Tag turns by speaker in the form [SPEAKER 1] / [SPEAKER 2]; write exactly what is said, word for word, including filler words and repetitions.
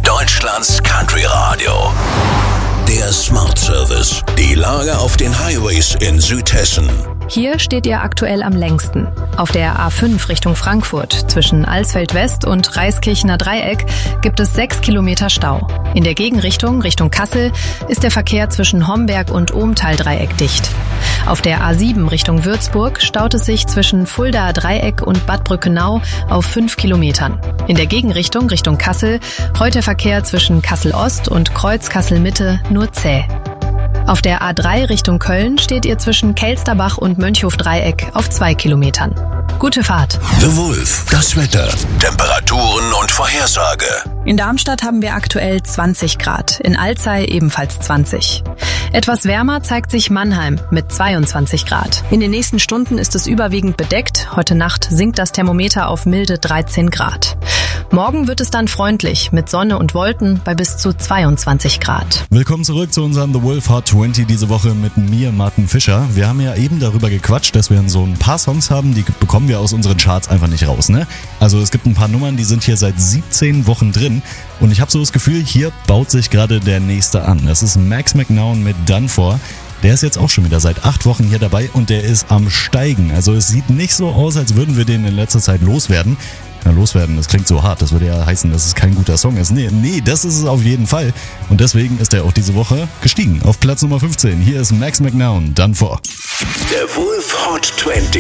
[SPEAKER 1] Deutschlands Country Radio. Der Smart Service. Die Lage auf den Highways in Südhessen.
[SPEAKER 2] Hier steht ihr aktuell am längsten. Auf der A fünf Richtung Frankfurt zwischen Alsfeld West und Reiskirchener Dreieck gibt es sechs Kilometer Stau. In der Gegenrichtung Richtung Kassel ist der Verkehr zwischen Homberg und Ohmtal-Dreieck dicht. Auf der A sieben Richtung Würzburg staut es sich zwischen Fuldaer Dreieck und Bad Brückenau auf fünf Kilometern. In der Gegenrichtung Richtung Kassel rollt der Verkehr zwischen Kassel Ost und Kreuz Kassel Mitte nur zäh. Auf der A drei Richtung Köln steht ihr zwischen Kelsterbach und Mönchhof-Dreieck auf zwei Kilometern. Gute Fahrt.
[SPEAKER 1] The Wolf, das Wetter, Temperaturen und Vorhersage.
[SPEAKER 2] In Darmstadt haben wir aktuell zwanzig Grad, in Alzey ebenfalls zwanzig. Etwas wärmer zeigt sich Mannheim mit zweiundzwanzig Grad. In den nächsten Stunden ist es überwiegend bedeckt. Heute Nacht sinkt das Thermometer auf milde dreizehn Grad. Morgen wird es dann freundlich mit Sonne und Wolken bei bis zu zweiundzwanzig Grad.
[SPEAKER 3] Willkommen zurück zu unserem The Wolf Hot zwanzig diese Woche mit mir, Martin Fischer. Wir haben ja eben darüber gequatscht, dass wir so ein paar Songs haben, die bekommen wir aus unseren Charts einfach nicht raus, ne? Also es gibt ein paar Nummern, die sind hier seit siebzehn Wochen drin und ich habe so das Gefühl, hier baut sich gerade der nächste an. Das ist Max McNown mit Done For. Der ist jetzt auch schon wieder seit acht Wochen hier dabei und der ist am Steigen. Also es sieht nicht so aus, als würden wir den in letzter Zeit loswerden. Na, loswerden, das klingt so hart, das würde ja heißen, dass es kein guter Song ist. Nee, nee, das ist es auf jeden Fall. Und deswegen ist er auch diese Woche gestiegen auf Platz Nummer fünfzehn. Hier ist Max McNown, Done For.
[SPEAKER 1] Der Wolf Hot zwanzig.